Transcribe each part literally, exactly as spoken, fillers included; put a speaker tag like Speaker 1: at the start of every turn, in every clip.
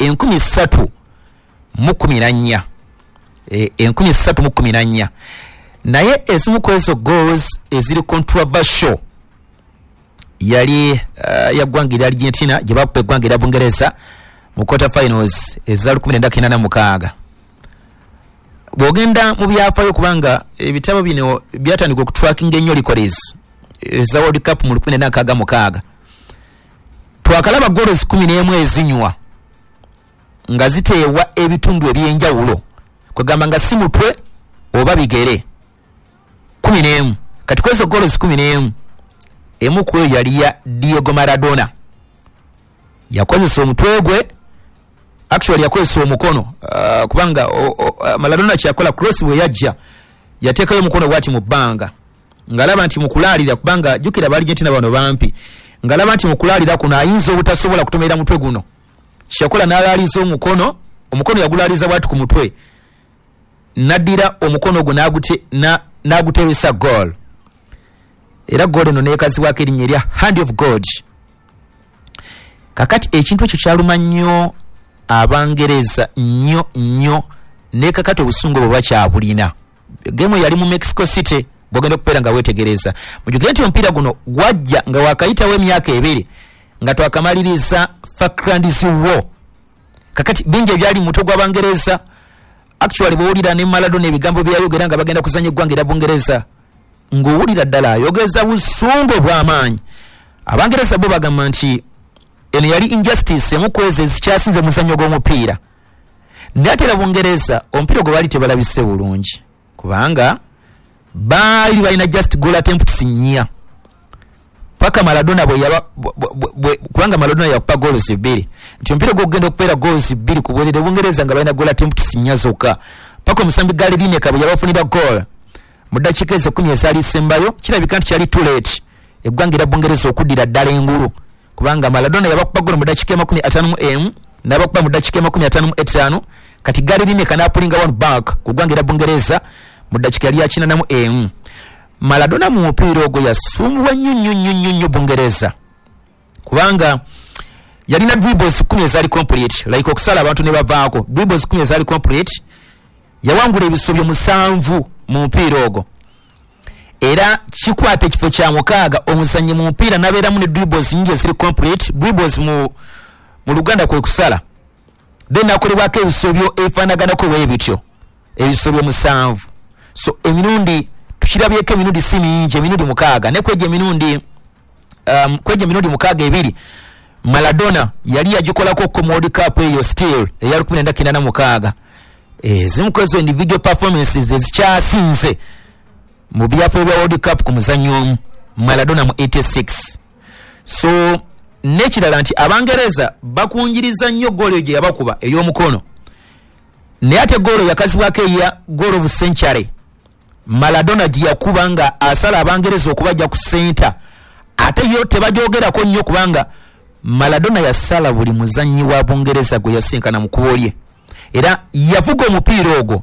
Speaker 1: enkumi ssatu mu kumi na nnya e, enkumi ssatu mu kumi na nnya naye ezimu ku ezo goals eziri controversial yali uh, yaggwangira Argentina gye bakupa eggwangira Bungereza mu quarter finals eza lukumi nenda kenda na mukaaga. Bwogenda mu byafaayo kubanga ebitabo bino byatandika okutracking ennyo records eza World Cup mu lukumi nenda nkaaga mukaaga. Twakalaba goals kumi n'emu ezinywa nga ziteewa ebitundu ebyenjawulo kwegamba nga si mutwe oba bigere kumi n'emu. Kati kwezo goals kumi n'emu emu ku eyo yali ya Diego Maradona. Yakozesa omutwe gwe, actually yakozesa omukono uh, kubanga uh, uh, Maradona kyakola cross bwe yajja yateekayo omukono bwati mu bbanga ngalaba nti mukulaalira kubanga jjukira Argentina bano bampi ngalaba nti mukulaalira kuno ayinza obutasobola kutomera mutwe guno kyakola n'alaaliza omukono omukono yagulaaliza bwati ku mutwe naddira omukono gwe n'agute na n'aguteesa goal. Era goal eno neekazibwako erinnya erya Hand of God. Kakati ekintu ekyo kyaluma nnyo Abangereza nnyo nnyo ne kakati obusungu bwe bakyabulina. Game yali mu Mexico City bwogenda okubeera nga weetegereza. Mujjukire nti omupiira guno gwajja nga wakayitawo emyaka ebiri nga twakamaliriza Falklands War. Kakati bingi ebyali mu mutwe gw'Abangereza actually bw'owulira ne Maradona ebigambo byayogera nga bagenda kuzanya eggwangira Bungereza ng'owulira ddala ayogeza busungu bw'amaanyi. Abangereza bo bagamba nti eno yali injustice emu kwezi ezikyasinze muzannyo gw'omupiira. Naye ate era Bungereza omupiira gwe baali tebalabise bulungi kubanga baali balina just goal attempts nnya paka Maradona bwe yaba kubanga Maradona yakupa goals bbiri nti omupiira gwe ogenda okubeera goals bbiri ku bwerere Bungereza nga balina goal attempts nnya zokka paka omusambi Gallerine bwe yabafunira goal mu ddakiika ez'ekkumi ezaali sembayo kirabika nti kyali too late eggwangira Bungereza okuddira ddala engulu kubanga Maradona yabakupa goal mu ddakiika makumi ataano mu emu n'abakupa mu ddakiika makumi ataano mu etaano kati Gallerine kanaapulinga one back ku ggwangira Bungereza mu ddakiika yali akina namu emu. Maradona mu mupiira ogwo yasumbuwa nnyo nnyo nnyo nnyo nnyo Bungereza kubanga yalina dribbles kumi ezaali complete like okusala abantu ne bavaako dribbles kumi ezaali complete yawangula ebisobyo musanvu mu mupiira ogwo era kikwata ekifo kya mukaaga omuzannyi mu mupiira n'abeeramu ne dribbles nyingi eziri complete. Dribbles mu mu Luganda kwe kusala then akolebwako ebisobyo ebifaanaganako bwe bityo ebisobyo musanvu. So emirundi tukirabyeko emirundi si mingi emirundi mukaaga ne kwejja emirundi um, kwejja emirundi mukaaga ebiri Maradona yali yagikolako ku World Cup eyo still eya lukumi nenda kenda na mukaaga. Ezimu kwezo individual performances ezikyasinze mu byafaayo bya World Cup ku muzannyo omu Maradona mu eighty-six. So nekirala nti Abangereza bakunjiriza nnyo goolo gye yabakuba ey'omukono naye ate goolo yakazibwako eya goal of century Maradona gye yakuba nga asala Abangereza okubajja ku center ate yo tebajoogerako nnyo kubanga Maradona yasala buli muzannyi wa Bungereza gwe yasinkana mu kubo lye era yavuga omupiira ogwo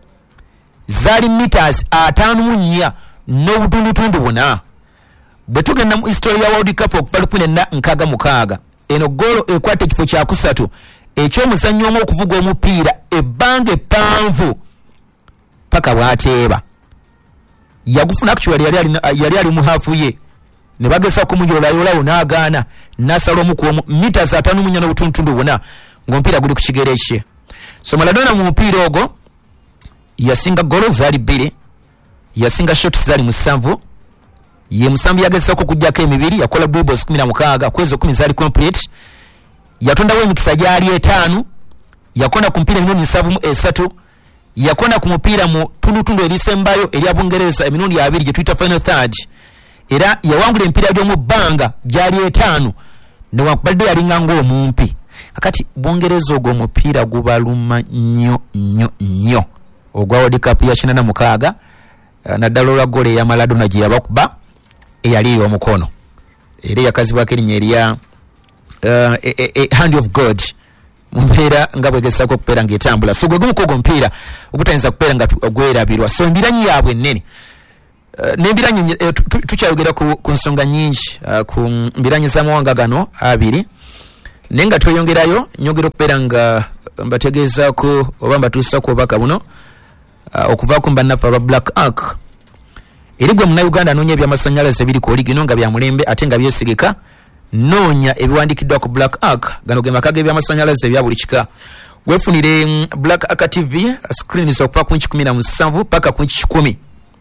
Speaker 1: zaali meters ataano mu nnya n'obutundutundu buna. Bwe tugenda mu history ya World Cup okuva lukumi nenda nkaaga mukaaga eno goolo ekwata ekifo kya kusatu eky'omuzannyo omu okuvuga omupiira ebbanga eppanvu paka bw'ateeba yagufuna actually yali ali yali ali mu hafu ye ne bagesa kumujoolayolawo n'agaana n'asala omu ku omu meters ataano mu nnya n'obutundutundu buna ng'omupiira guli ku kigere kye. So Maradona mu mupiira ogwo yasinga goolo zaali bbiri yasinga shot zaali musanvu ye musambi yagezaako kujjako emibiri yakola dribbles kumi na mukaaga kwezo kumi zaali complete yatondawo emikisa gyali etaano yakona ku mupiira emirundi nsavu mu esatu yakona ku mupiira mu tundutundu erisembayo erya Bungereza emirundi abiri gye tuyita final third era yawangula emipiira gy'omu bbanga gyali etaano newankubadde yalinga ng'omumpi. Kakati Bungereza ogwo omupiira gubaluma nnyo nnyo nnyo ogwa World Cup ya kina na mukaaga naddala olwa goolo eya Maradona gye yabakuba eyali ey'omukono era yakazibwako erinnya erya uh, e, e, e, Hand of God mu mpeera nga bwegezaako okubeera ng'etambula. So gwe gumu kwogwo omupiira ogutayinza kubeera nga gwerabirwa. So embiranyi yaabwe ennene uh, n'embiranyi uh, tukyayogera ku, ku nsonga nnyingi uh, ku mbiranyi z'amawanga gano abiri nenga tweyongerayo nyogero okubeera nga mbategeezaako oba mbatuusako obubaka buno uh, okuva ku bannaffe aba Black Ark. Eri gwe Munnayuganda anoonya ebyamasannyalaze biri ku oli gino nga bya mulembe ate nga byesigika, noonya ebiwandiikiddwa ku Black Ark. Gano ge maka g'ebyamasannyalaze ebya buli kika. Weefunire Black Ark T V screens okuva ku inchi kumi na musanvu paka ku inchi kikumi.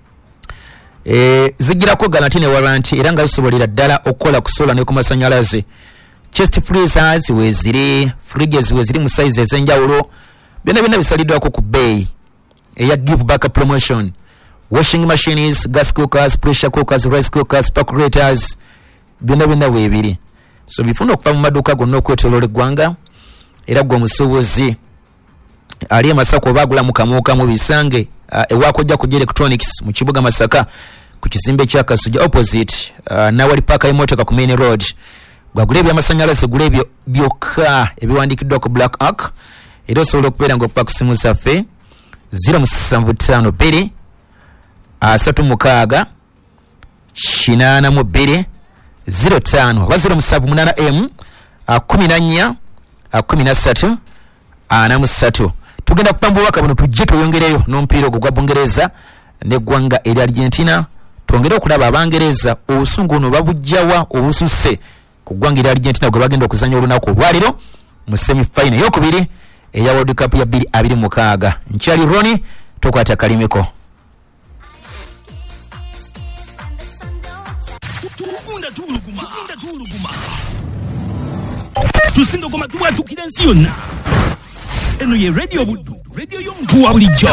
Speaker 1: E, zigirako galantine warranty era nga zisobolera ddala okukola ku sola ne ku masannyalaze. Chest freezers weziri, fridges weziri mu size ez'enjawulo, byonna byonna bisaliddwako ku bbeeyi eya give back promotion. Washing machines, gas cookers, pressure cookers, rice cookers, percolators, byonna byonna weebiri. So bifuna okuva mu maduuka gonna okwetooloola eggwanga era gwe omusuubuzi ali e Masaka oba agula mu kamuuka mu bisange uh, ewakojja ku electronics mu kibuga Masaka ku kizimbe kya Kasuja opposite uh, nawali paaka y'emmotoka ku main road. Gwagula ebyamasannyalaze gula ebyo byokka ebiwandiikiddwa ku Black Ark era osobola okubeera ng'okuba ku simu zaffe zero musanvu ttaano bbiri asatu mukaaga kinaana mu bbiri zero ttaano oba zero musanvu munaana m kumi na nnya kumi na ssatu ana mu ssatu. Tugenda kupamba obubaka buno tujje tweyongereyo n'omupiira ogwo gwa Bungereza n'eggwanga erya Argentina, twongere okulaba Abangereza obusungu buno babujjawa obususse ku ggwanga erya Argentina gwe bagenda okuzannya olunaku olwaliro mu semi-final eyokubiri eya World Cup ya bbiri abiri mukaaga. Nkyali Roni, tokwata kalimiko.
Speaker 2: Tusindo koma tuwa tukirensi yonna. Eno ye radio budu, radio y'omuntu wa bulijjo.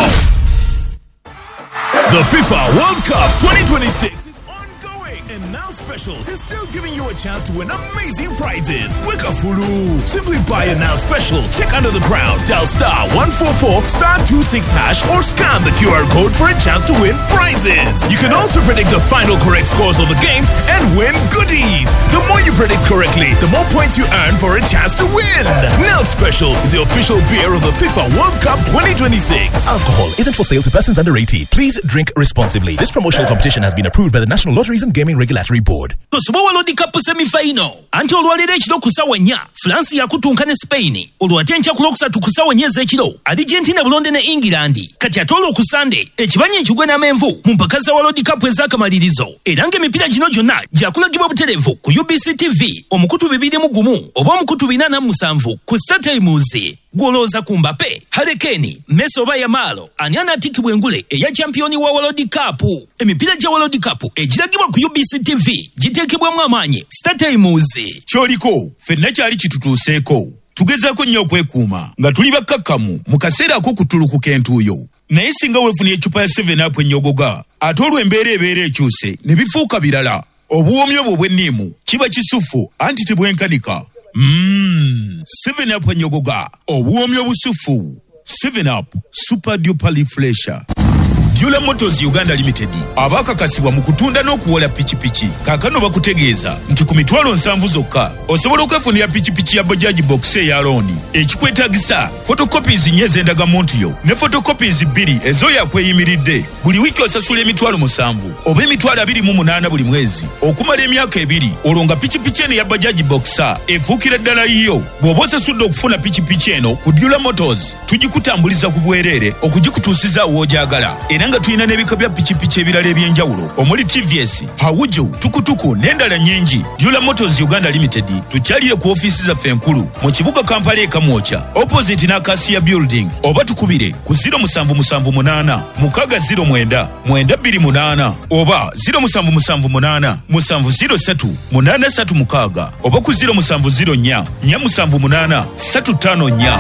Speaker 3: The FIFA World Cup twenty twenty-six is ongoing, and Now Special is still giving you a chance to win amazing prizes. Weka fulu. Simply buy a Now Special, check under the crown, dial star one four four star two six hash, or scan the Q R code for a chance to win prizes. You can also predict the final correct scores of the games and win goodies. The more you predict correctly, the more points you earn for a chance to win. Now Special is the official beer of the FIFA World Cup twenty twenty-six.
Speaker 4: Alcohol isn't for sale to persons under eighteen. Please drink responsibly. This promotional competition has been approved by the National Lotteries and Gaming Regulatory Board.
Speaker 2: Tosobola World Cup semi-final. Anti olwalira ekiro ku ssaawa nnya, France yakutunka ne Spain. Olwate enkya ku lwokusatu ku ssaawa nnya ez'ekiro, Argentina bulonde ne England. Kati ate olwo Sunday, ekibanyi ekigwe n'amenvu mu mpaka za World Cup ez'akamalirizo. Era ng'emipiira gino gyonna gyakulagibwa butereevu ku U B C T V omukutu bibiri mu gumu oba omukutu binaana mu musanvu ku Star Times. Gwolooza ku Mbappe, Harry Kane, Messi oba Yamal, ani anatikibwa engule eya championi wa World Cup. Emipiira gya World Cup egiragibwa ku U B C T V giteekebwamu amaanyi Star Times.
Speaker 3: Kyoliko ffenna kyali kitutuuseeko, tugezaako nnyo okwekuuma nga tuli bakkakkamu mu kaseera ak'okutulukuka entuuyo. Naye singa weefunye ecupa ya seven up enyogoga, ate olwo embeera ebeera ekyuse ne bifuuka birala, obuwoomi obwo bw'enniimu kiba kisufu anti tebwenkanika. Mmm, seven up enyogoga, obuwoomi obusufu. seven up Super Duper Refresher. Jula Motors Uganda Limited abakakasibwa mu kutunda n'okuwola pikipiki. Kaakano bakutegeeza nti ku mitwalo nsanvu zokka osobola okwefunira pikipiki ya Bajaj Box eya looni. Ekikwetaagisa photocopies nnyo ez'endagamuntu yo ne photocopies bbiri ez'oyo akweyimiridde. Buli wiiki osasula emitwalo musanvu oba emitwalo abiri mu munaana buli mwezi okumala emyaka ebiri. Olwo nga pikipiki eno ya Bajaj Box efuukira ddala yiyo. Bw'oba osasudde okufuna pikipiki eno ku Jula Motors, tugikutambuliza ku bwereere okugikutuusiza w'ogyagala. Era nga tuyina n'ebika bya pikipiki ebirala eby'enjawulo omuli T V S, Hawuju, Tukutuku n'endala nnyingi. Jula Motors Uganda Limited tukyalire ku ofiisi zaffe enkulu mu kibuga Kampala e Kamwocha opposite n'Acacia Building, oba tukubire ku zero musanvu musanvu munaana mukaaga zero mwenda mwenda bbiri munaana oba zero musanvu musanvu munaana musanvu zero ssatu munaana ssatu mukaaga oba ku zero musanvu zero nnya nnya musanvu munaana ssatu ttaano nnya.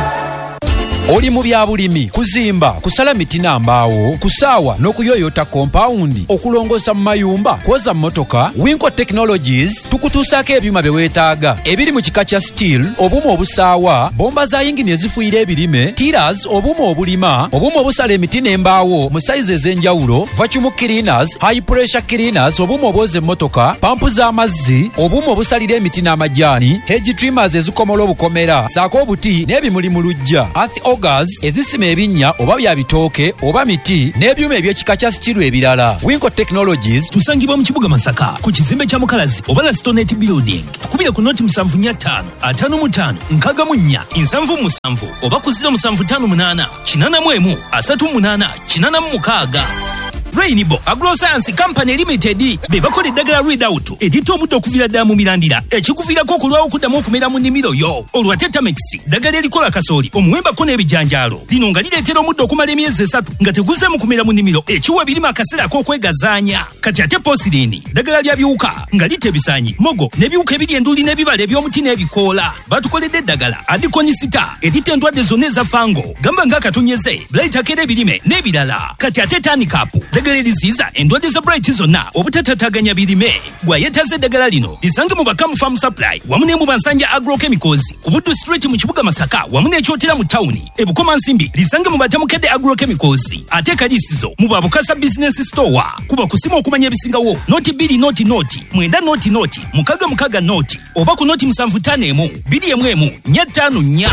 Speaker 5: Oli mu bya bulimi, kuzimba, kusala miti n'ambaawo, kusaawa n'okuyoyota kompawundi, okulongosa mu mayumba, kwoza mmotoka, Winco Technologies tukutuusaako ebyuma bye weetaaga ebiri mu kika kya steel, obuuma obusaawa, bomba za yingini ezifuuyira ebirime, tiras, obuuma obulima, obuuma obusala emiti n'embaawo mu sayizi ez'enjawulo, vacuum cleaners, high pressure cleaners, obuuma obwoza emmotoka, pampu z'amazzi, obuuma obusalira emiti n'amajaani, hedge trimmers ezikomola obukomera, saako obuti n'ebimuli mu luggya, Earth loggers ezisima ebinnya oba bya bitooke oba miti n'ebyuma eby'ekika kya stiru ebirala. Winco Technologies
Speaker 2: tusangibwa mu kibuga Masaka ku kizimbe kya Mukalazi oba la Stonette Building. Tukubire ku noti musanvu nnya ttaano ataano mu ttaano nkaaga mu nnya nsanvu mu musanvu oba ku ziro musanvu ttaano munaana kinaana mu emu asatu mu munaana kinaana mu mukaaga. Rainbow Agroscience Company Limited be bakola eddagala Readout editta omuddo okuviira ddala mu mirandira ekikuviirako okulwawo okuddamu okumera mu nnimiro yo. Olwa Tetamix ddagala erikola kasooli omuwembako n'ebijanjaalo lino nga lireetera omuddo okumala emyezi esatu nga teguzeemu kumera mu nnimiro ekiwa ebirime akaseera ak'okwegazaanya. Kati ate Posilini ddagala lya biwuka nga litta ebisaanyi mogo n'ebiwuka ebiri enduli n'ebibala eby'omuti n'ebikoola. Batukoledde eddagala Adikonisita editta endwadde zonna eza fango gamba ng'akatonyeze Blight akera ebirime n'ebirala. Kati ate Tanikapu eddagala eriziyiza endwadde za Bright zonna obutatataganya birime. Gwayetaze eddagala lino lisange mu Bakamu Farm Supply wamu ne mu Bansanja Agrochemicals ku Buddu Street mu kibuga Masaka wamu n'ekyotera mu tawuni. E Bukoma Nsimbi lisange mu Batamukedde Agrochemicals ate Kaliisizo mu Babukasa Business Store. Kuba kusima okumanya ebisingawo noti bbiri noti noti mwenda noti noti mukaga mukaga noti oba ku noti musanvu ttaano emu bbiri emu emu nnya ttaano nnya.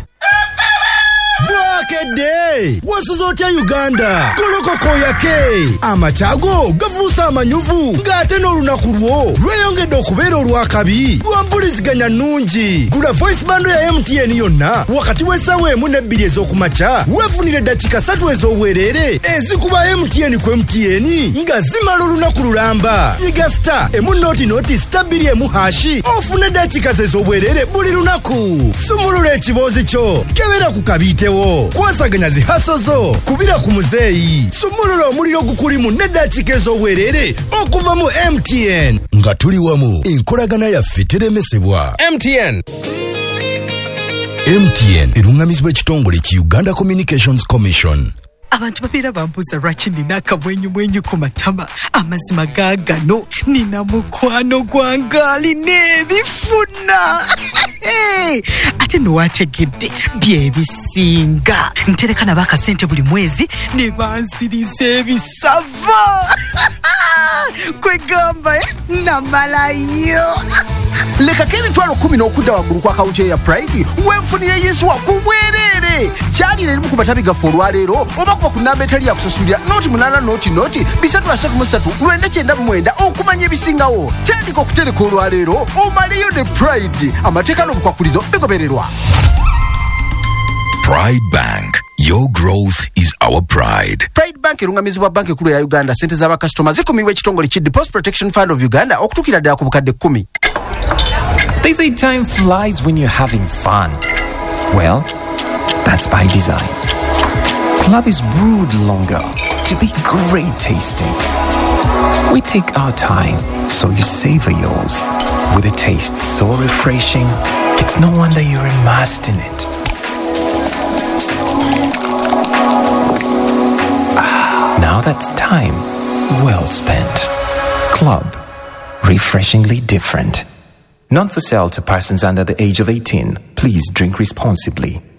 Speaker 6: Bwakedde wasuzotya Uganda kolokoko yake amachago gavuusa amanyuvu ng'ate n'olunaku lwo lweyongedde okubeera olwakabi lwampuliziganya nnungi. Gula voice bando ya M T N yonna wakati w'essaawa emu n'ebbiri ez'okumakya weefunire eddakiika ssatu ez'obwereere ezikuba M T N ku M T N nga zimala olunaku lulamba. Nyiga star emu noti noti star bbiri emu hashi ofune eddakiika ze ez'obwereere buli lunaku. Sumulula ekiboozi kyo kebera ku kabiite kwasaganya zihaso zo kubira ku muzeeyi. Sumulula omuliro gukulimu n'eddakiika ez'obwereere okuva mu M T N nga tuli wamu enkolagana yaffe teremesebwa.
Speaker 7: M T N
Speaker 6: M T N erungamizibwa ekitongole ki Uganda Communications Commission.
Speaker 8: Abantu babeera bambuuza lwaki nina akamwenyumwenyu ku matama. Amazima gaagano nina mukwano gwange alina ebifuna. Hey, ate nowategedde byebisinga ntereka nabo akasente buli mwezi ne bansiriza ebisava. Kwegamba namalayo
Speaker 7: lekako emitwalo kumi n'okudda waggulu kwa akawunti eya Pride wenfunire Yesu wakubwerere. Kyalira erimu ku matabi gaffe olwaleero oba kuba ku nnamba etali yakusasulira noti munaana noti noti bisatu asatu mu ssatu lwenda kyenda mu mwenda okumanya ebisingawo. Tandika okutereka olwaleero omaleyo ne Pride. Amateeka n'obukwakulizo bigobererwa.
Speaker 9: Pride Bank. Your growth is our pride.
Speaker 7: Pride Bank erungamizibwa banka ekkulu ya Uganda. Sente z'abakasitoma zikumibwa ekitongole ki Deposit Protection Fund of Uganda okutuukira ddala ku bukadde kkumi.
Speaker 10: They say time flies when you're having fun. Well, that's by design. Club is brewed longer to be great tasting. We take our time so you savor yours. With a taste so refreshing, it's no wonder you're immersed in it. Now that's time well spent. Club. Refreshingly different. Not for sale to persons under the age of eighteen. Please drink responsibly.